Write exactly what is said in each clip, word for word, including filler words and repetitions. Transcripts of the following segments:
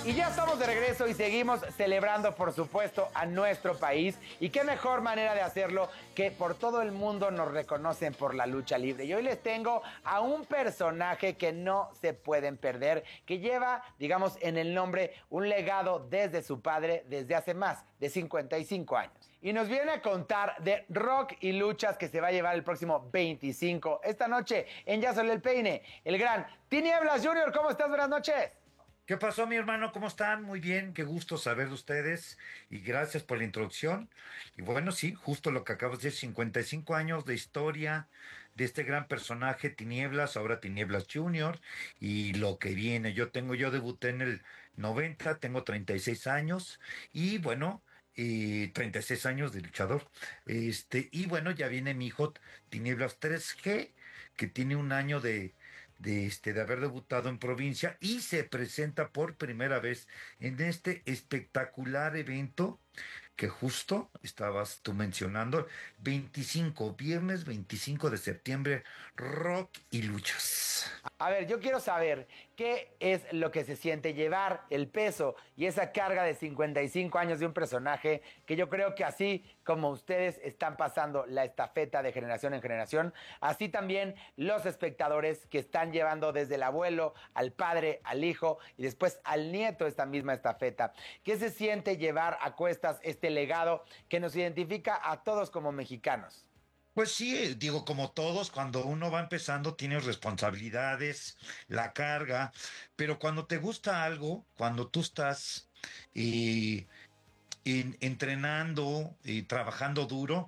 Y ya estamos de regreso y seguimos celebrando, por supuesto, a nuestro país. Y qué mejor manera de hacerlo que por todo el mundo nos reconocen por la lucha libre. Y hoy les tengo a un personaje que no se pueden perder, que lleva, digamos, en el nombre un legado desde su padre desde hace más de cincuenta y cinco años. Y nos viene a contar de rock y luchas que se va a llevar el próximo veinticinco. Esta noche en Ya Salió el Peine, el gran Tinieblas Junior. ¿Cómo estás? Buenas noches. ¿Qué pasó, mi hermano? ¿Cómo están? Muy bien, qué gusto saber de ustedes y gracias por la introducción. Y bueno, sí, justo lo que acabas de decir, cincuenta y cinco años de historia de este gran personaje, Tinieblas, ahora Tinieblas Junior, y lo que viene. Yo tengo, yo debuté en el noventa, tengo treinta y seis años y bueno, y treinta y seis años de luchador. Este, y bueno, ya viene mi hijo Tinieblas tres G, que tiene un año de de este de haber debutado en provincia y se presenta por primera vez en este espectacular evento que justo estabas tú mencionando, veinticinco, viernes veinticinco de septiembre, rock y luchas. A ver, yo quiero saber qué es lo que se siente llevar el peso y esa carga de cincuenta y cinco años de un personaje que yo creo que así como ustedes están pasando la estafeta de generación en generación, así también los espectadores que están llevando desde el abuelo al padre, al hijo y después al nieto esta misma estafeta. ¿Qué se siente llevar a cuestas este legado que nos identifica a todos como mexicanos? Pues sí, eh, digo, como todos, cuando uno va empezando tienes responsabilidades, la carga, pero cuando te gusta algo, cuando tú estás eh, en- entrenando y trabajando duro,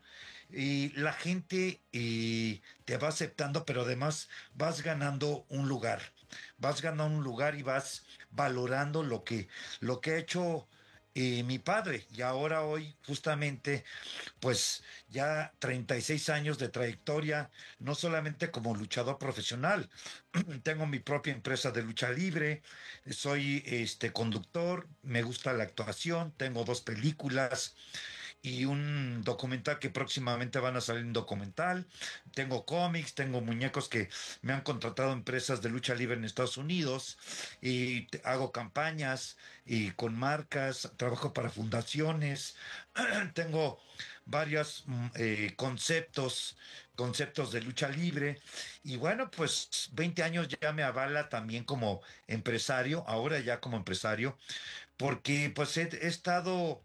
y la gente eh, te va aceptando, pero además vas ganando un lugar, vas ganando un lugar y vas valorando lo que, lo que ha hecho eh, mi padre. Y ahora hoy justamente pues ya treinta y seis años de trayectoria, no solamente como luchador profesional, tengo mi propia empresa de lucha libre, soy este conductor, me gusta la actuación, tengo dos películas y un documental que próximamente van a salir un documental. Tengo cómics, tengo muñecos que me han contratado empresas de lucha libre en Estados Unidos y te- hago campañas y con marcas, trabajo para fundaciones, tengo varios mm, eh, conceptos, conceptos de lucha libre y bueno, pues veinte años ya me avala también como empresario, ahora ya como empresario, porque pues he he estado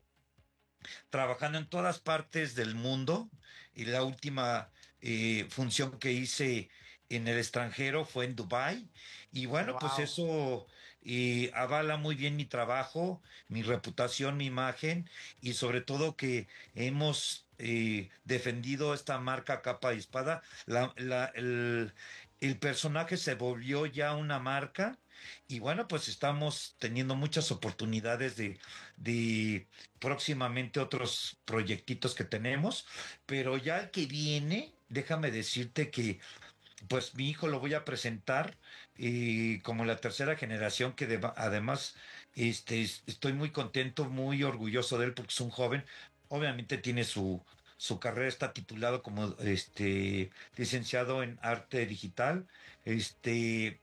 trabajando en todas partes del mundo y la última eh, función que hice en el extranjero fue en Dubái y bueno, pues Wow. eso eh, avala muy bien mi trabajo, mi reputación, mi imagen y sobre todo que hemos eh, defendido esta marca capa y espada. La, la- el, el personaje se volvió ya una marca y bueno, pues estamos teniendo muchas oportunidades de, de próximamente otros proyectitos que tenemos, pero ya el que viene, déjame decirte que pues mi hijo lo voy a presentar eh, como la tercera generación que deba- además este, es- estoy muy contento, muy orgulloso de él porque es un joven, obviamente tiene su... Su carrera está titulado como este licenciado en arte digital. Este,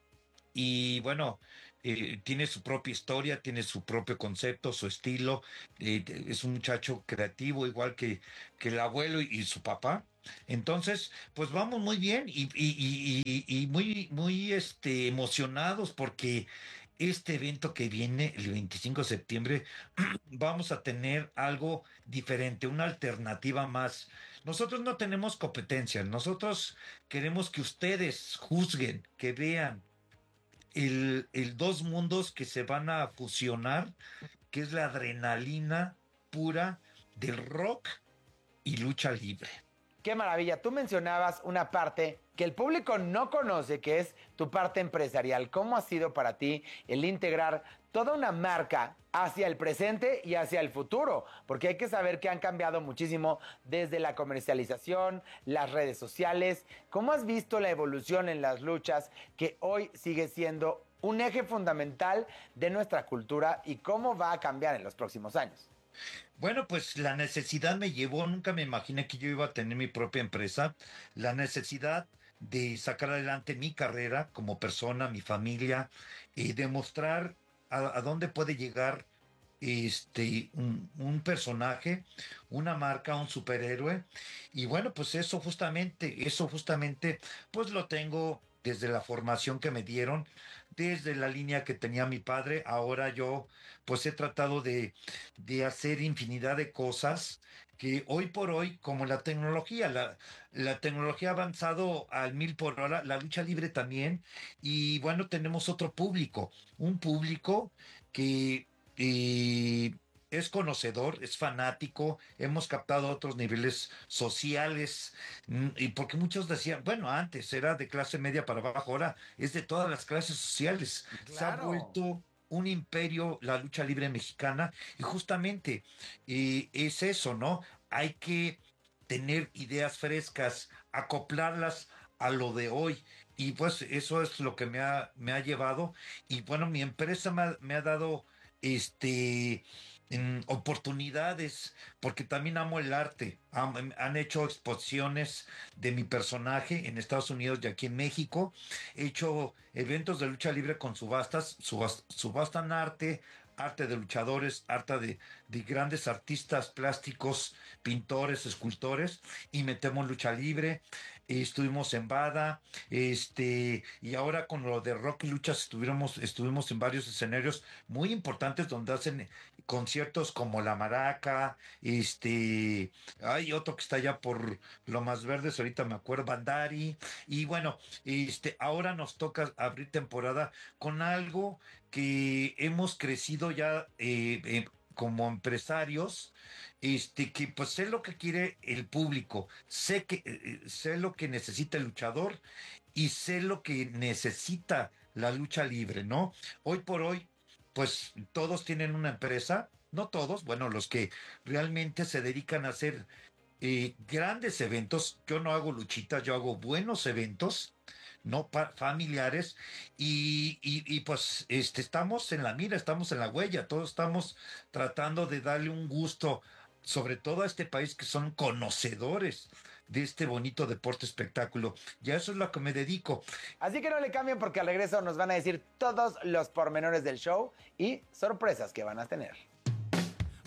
y bueno, eh, tiene su propia historia, tiene su propio concepto, su estilo. Eh, es un muchacho creativo, igual que, que el abuelo y, y su papá. Entonces, pues vamos muy bien y, y- y- y- y muy, muy este, emocionados porque este evento que viene el veinticinco de septiembre, vamos a tener algo diferente, una alternativa más. Nosotros no tenemos competencia, nosotros queremos que ustedes juzguen, que vean el, el dos mundos que se van a fusionar, que es la adrenalina pura del rock y lucha libre. Qué maravilla. Tú mencionabas una parte que el público no conoce, que es tu parte empresarial. ¿Cómo ha sido para ti el integrar toda una marca hacia el presente y hacia el futuro? Porque hay que saber que han cambiado muchísimo desde la comercialización, las redes sociales. ¿Cómo has visto la evolución en las luchas que hoy sigue siendo un eje fundamental de nuestra cultura y cómo va a cambiar en los próximos años? Bueno, pues la necesidad me llevó, nunca me imaginé que yo iba a tener mi propia empresa, la necesidad de sacar adelante mi carrera como persona, mi familia y demostrar. a, a dónde puede llegar este, un, un personaje, una marca, un superhéroe. Y bueno, pues eso justamente, eso justamente, pues lo tengo desde la formación que me dieron, desde la línea que tenía mi padre. Ahora yo, pues he tratado de, de hacer infinidad de cosas que hoy por hoy, como la tecnología, la, la tecnología ha avanzado al mil por hora, la lucha libre también, y bueno, tenemos otro público, un público que y es conocedor, es fanático, hemos captado otros niveles sociales, mm, y porque muchos decían, bueno, antes era de clase media para abajo, ahora es de todas las clases sociales. Se ha Claro. vuelto un imperio la lucha libre mexicana y justamente eh, es eso, ¿no? Hay que tener ideas frescas, acoplarlas a lo de hoy. Y pues eso es lo que me ha, me ha llevado. Y bueno, mi empresa me ha, me ha dado este, en oportunidades, porque también amo el arte. Han, han hecho exposiciones de mi personaje en Estados Unidos y aquí en México. He hecho eventos de lucha libre con subastas, subas- subastan arte, arte de luchadores, arte de, de grandes artistas plásticos, pintores, escultores, y metemos lucha libre. Estuvimos en Bada, este, y ahora con lo de Rock y Luchas estuvimos, estuvimos en varios escenarios muy importantes donde hacen conciertos como La Maraca, este, hay otro que está allá por Lomas Verdes, ahorita me acuerdo, Bandari, y bueno, este, ahora nos toca abrir temporada con algo que hemos crecido ya eh, eh, como empresarios, este, que pues sé lo que quiere el público, sé que eh, eh, sé lo que necesita el luchador y sé lo que necesita la lucha libre, ¿no? Hoy por hoy pues todos tienen una empresa, no todos, bueno, los que realmente se dedican a hacer eh, grandes eventos. Yo no hago luchitas, yo hago buenos eventos, no pa- familiares, y, y, y, pues este, estamos en la mira, estamos en la huella, todos estamos tratando de darle un gusto, sobre todo a este país que son conocedores de este bonito deporte espectáculo. Y a eso es lo que me dedico. Así que no le cambien porque al regreso nos van a decir todos los pormenores del show y sorpresas que van a tener.